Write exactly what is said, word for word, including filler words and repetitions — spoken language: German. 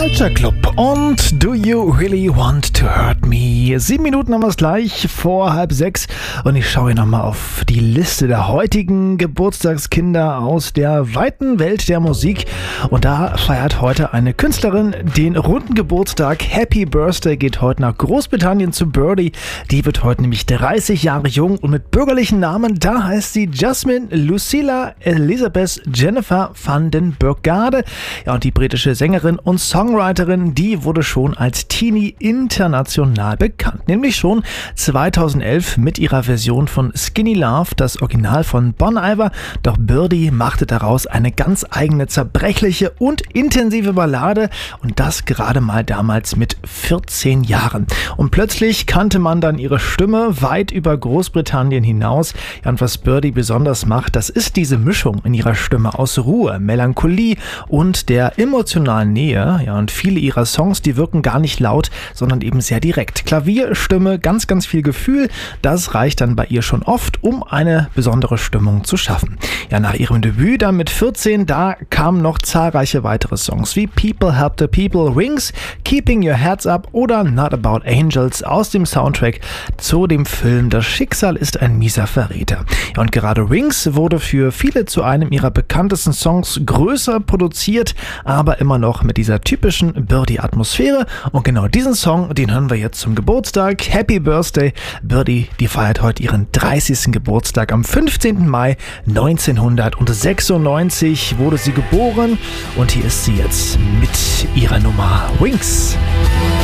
Culture Club und Do You Really Want to Hurt Me? Sieben Minuten haben wir es gleich vor halb sechs und ich schaue hier nochmal auf die Liste der heutigen Geburtstagskinder aus der weiten Welt der Musik und da feiert heute eine Künstlerin den runden Geburtstag. Happy Birthday geht heute nach Großbritannien zu Birdie. Die wird heute nämlich dreißig Jahre jung und mit bürgerlichen Namen, da heißt sie Jasmine Lucilla Elizabeth Jennifer van den Burgade. Ja, und die britische Sängerin und Songwriterin, die wurde schon als Teenie international bekannt. Nämlich schon zweitausendelf mit ihrer Version von Skinny Love, das Original von Bon Iver. Doch Birdie machte daraus eine ganz eigene, zerbrechliche und intensive Ballade und das gerade mal damals mit vierzehn Jahren. Und plötzlich kannte man dann ihre Stimme weit über Großbritannien hinaus. Ja, und was Birdie besonders macht, das ist diese Mischung in ihrer Stimme aus Ruhe, Melancholie und der emotionalen Nähe. Ja, und viele ihrer Songs, die wirken gar nicht laut, sondern eben sehr direkt. Klavier, Stimme, ganz, ganz viel Gefühl, das reicht dann bei ihr schon oft, um eine besondere Stimmung zu schaffen. Ja, nach ihrem Debüt dann mit vierzehn, da kamen noch zahlreiche weitere Songs wie People Help the People, Wings, Keeping Your Heads Up oder Not About Angels aus dem Soundtrack zu dem Film Das Schicksal ist ein mieser Verräter. Ja, und gerade Wings wurde für viele zu einem ihrer bekanntesten Songs, größer produziert, aber immer noch mit dieser typischen Birdie-Atmosphäre. Und genau diesen Song, den hören wir jetzt zum Geburtstag. Happy Birthday! Birdie, die feiert heute ihren dreißigsten Geburtstag. Am fünfzehnten Mai neunzehnhundertsechsundneunzig wurde sie geboren und hier ist sie jetzt mit ihrer Nummer Wings.